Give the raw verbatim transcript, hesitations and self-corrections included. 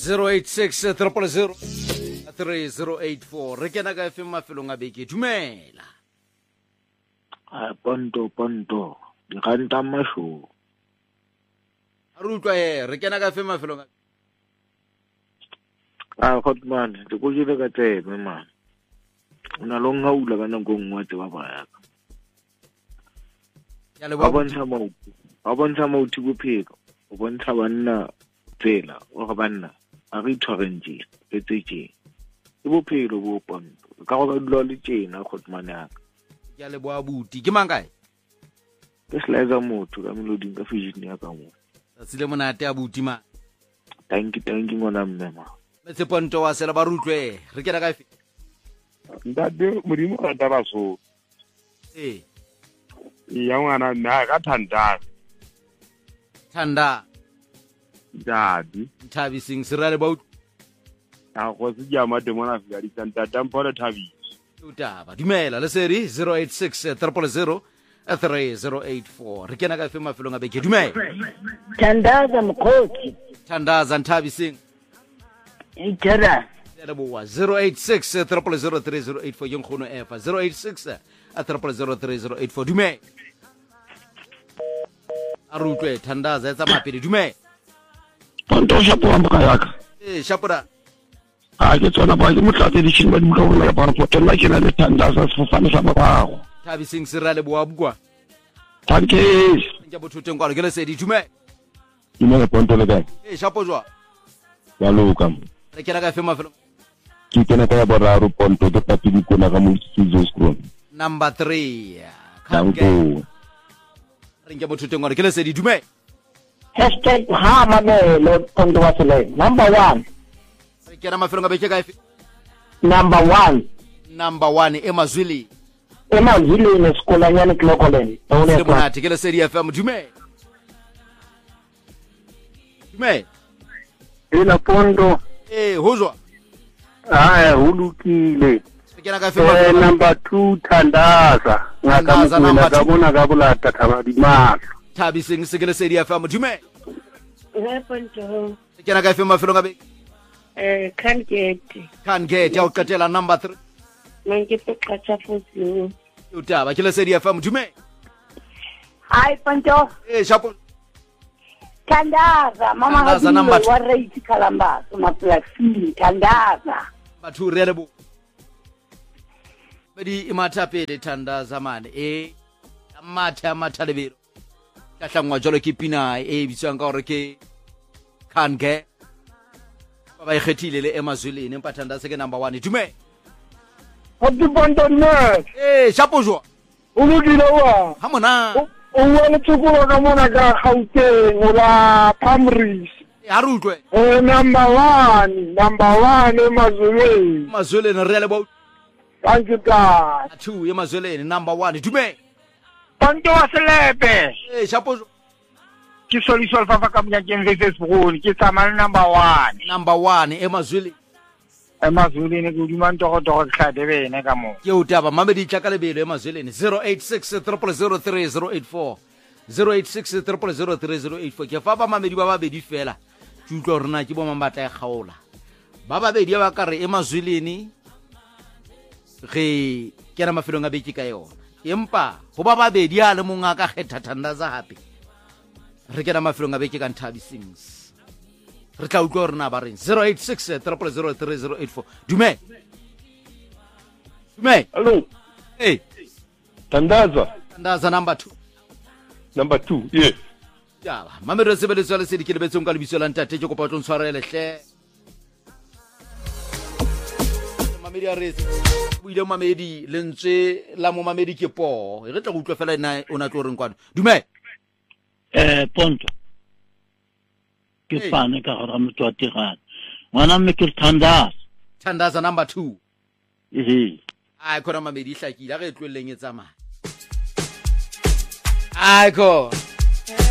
zero eight six triple zero three zero eight four re kena ka F M mafelong a beke dumela a ponto ponto di ganta masho a re utlwa e re kena ka F M mafelong a khotman di go jile ka tsebe man una lo ngaula kana go ngwa te ba ba ya le ba bontsha mo ba bontsha mo ti bophelo o bontsha banna tsela o ga banna a re tshwarentse le tsetse ke bophelo bo ponto ka go ba dilo le tsena khotman ya ya le boa buti ke mang kae ke slider motho ka meloding ka fusion ya ka mo sa tsile monate a buti ma thank you thank you ngwana mmema metse ponto wa sela ba rutlwe re kena ka F ndade modimo ra taba so eh ya ngwana nna ka thanda thanda dadi Thabi sing sirale ba a go se ja mate mona fika di tanta tampole Thabi utaba dumela le seri zero eight six triple zero three zero eight four re kena ka F M mafelong a beke dumela Thandaza mkhoti Thandaza Thabi sing itera le boa zero eight six triple zero three zero eight four yung khono efa zero eight six triple zero three zero eight four dumela a rutlwe Thandaza etsa mapedi dumela ponto shapo wa mka yaka eh shapura a ke tsona ba ke motlatse di tshimba di mka bola ba poto la ke na le Thandaza sefofane sa ba bago Thabi sing sirale boa bukwa thank you nja bothoteng kwa ke le sedi dumela ime ponto le kae eh shapo jwa ya loka re kena ka F M mafelong ke kena ka ba ra ro ponto ke papi di kona ka mo sizo scroll number three danko re nja bothoteng kwa ke le sedi dumela hashtag ha mamelo ponto wa sele number one re kena mafelong a beke ka F number one number one emazwili emazwilini esikolanyana Clocolan le one monate ke le sedi F M dumela dumela ina pondo eh hozwa a hulukile re kena ka F eh M number two Thandaza Thandaza number ngaka two. ka bona ka bola tataba di mahlo Thabi sing se ke le sedi F M dumela Re ponto re kena ka F M mafelong a beke eh can get can get ya o qetela number three manje se qacha futhi utaba ke le sedi F M dumela hi ponto eh shapo Thandaza mama Thandaza ga number wa rate kalamba ma plasi Thandaza batho re le bo bedi imatha pele Thandaza mane eh amatha amatha lebelo ka hlangwa jalo ke pina e bitswang ka hore ke can get ba ba ikgethile le emazwilini empa Thandaza ke number one dumela Hoti ponto ne eh shapo jwa o lokile wa ha mona o wona tsukolo ka mona ka Gauteng ola Pamris ha re utlwe eh number one number one emazulweni emazwilini re le bo thank you God two emazwilini number one dumela ponto wa selepe eh shapo jwa ke soliso alfafa ka mnyakeng versus bogoni ke tsamaya number one number one emazwilini emazulwini ke duma ntogotogo ke tlhade bene ka mo ke utaba mamedi tla ka lebelo emazwilini zero eight six triple zero three zero eight four zero eight six triple zero three zero eight four ke fa ba mamedi ba babedi fela ke utlwa rena ke bo mamata e kgaola ba babedi ba ka re emazwilini ge ke na mafelong a beke ka yona empa go ba babedi a le monga ka kgetha Thandaza hape re ke na mafelong a beke ka Thabi sings re tla utlwa rena ba reng zero eight six triple zero three zero eight four dumela dumela hello eh Thandaza Thandaza number two number two yeah ya mamedi re sebeletswa le sedi ke lebetsong ka lebitso la ntate ke kopa o tlo ntshwarele hle mamedi a re buile mamedi lentswe la mo mamedi ke po re tla go utlwa fela ena o na tlo reng kwana dumela eh ponto ke Hey. fane ka gore motho wa tirana ngwana mme ke Thandaza Thandaza number two ehe ai khona mamedi hlakile a re tlweleng e tsamaya ai ko